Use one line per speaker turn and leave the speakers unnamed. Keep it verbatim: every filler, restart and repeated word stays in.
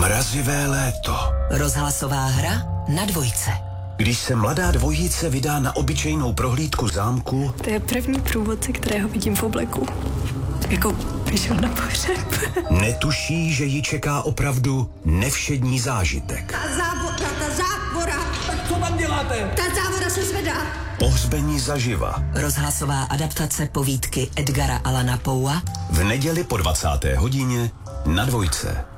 Mrazivé léto.
Rozhlasová hra na dvojce.
Když se mladá dvojice vydá na obyčejnou prohlídku zámku...
To je první průvodce, kterého vidím v obleku. Jako vyšel na pohřeb.
Netuší, že ji čeká opravdu nevšední zážitek.
Ta závora, ta závora.
Tak co tam děláte?
Ta závora se zvedá.
Pohřbení zaživa.
Rozhlasová adaptace povídky Edgara Allana Poea
V neděli po dvacáté hodině na dvojce.